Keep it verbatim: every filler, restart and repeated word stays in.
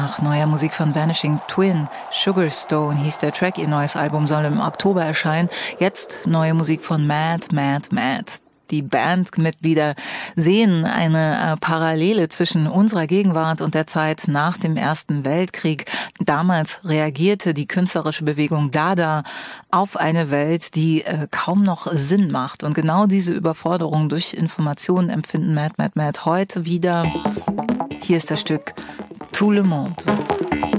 nach neuer Musik von Vanishing Twin. Sugarstone hieß der Track, ihr neues Album soll im Oktober erscheinen. Jetzt neue Musik von Mad, Mad, Mad. Die Bandmitglieder sehen eine Parallele zwischen unserer Gegenwart und der Zeit nach dem Ersten Weltkrieg. Damals reagierte die künstlerische Bewegung Dada auf eine Welt, die äh, kaum noch Sinn macht. Und genau diese Überforderung durch Informationen empfinden Mad, Mad, Mad heute wieder. Hier ist das Stück Tout le monde.